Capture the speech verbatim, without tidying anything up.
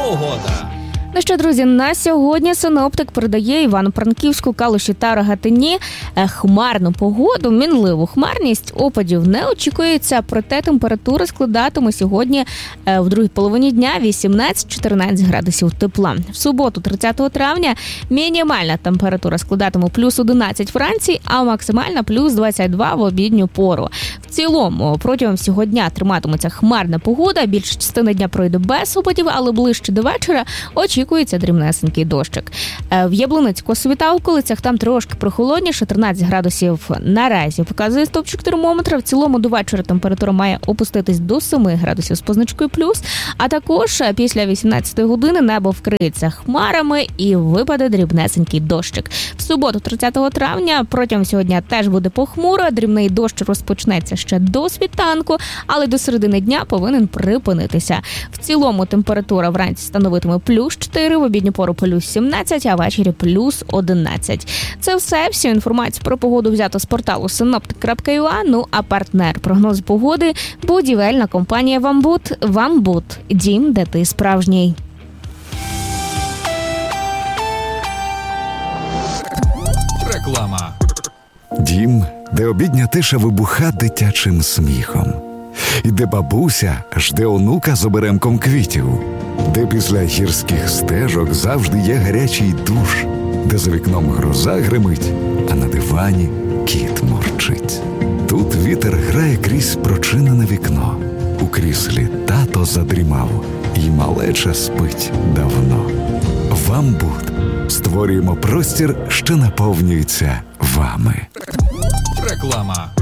погода. Ну що, друзі, на сьогодні синоптик передає Івано-Франківську, Калуші та Рогатині хмарну погоду, мінливу хмарність, опадів не очікується, проте температура складатиме сьогодні в другій половині дня вісімнадцять-чотирнадцять градусів тепла. В суботу, тридцятого травня, мінімальна температура складатиме плюс одинадцять вранці, а максимальна плюс двадцять два в обідню пору. В цілому, протягом всього дня триматиметься хмарна погода, більша частина дня пройде без опадів, але ближче до вечора очікується дрібнесенький дощик. В Яблуниці, Косові та околицях там трошки прохолодніше, тринадцять градусів наразі показує стовпчик термометра. В цілому до вечора температура має опуститись до сім градусів з позначкою плюс, а також після вісімнадцятої години небо вкриється хмарами і випаде дрібнесенький дощик. В суботу, тридцятого травня, протягом всього дня теж буде похмуро, дрібний дощ розпочнеться ще до світанку, але до середини дня повинен припинитися. В цілому температура вранці становитиме плюс чотири, в обідню пору плюс сімнадцять, а ввечері плюс одинадцять. Це все. Всю інформацію про погоду взято з порталу синоптик крапка ю а. Ну а партнер прогнозу погоди – будівельна компанія «Вамбут». «Вамбут» – дім, де ти справжній. Реклама. Дім, де обідня тиша вибуха дитячим сміхом. І де бабуся жде онука з оберемком квітів. Де після гірських стежок завжди є гарячий душ. Де за вікном гроза гримить, а на дивані кіт мурчить. Тут вітер грає крізь прочинене вікно. У кріслі тато задрімав, і малеча спить давно. «Вамбут» створюємо простір, що наповнюється вами. Реклама.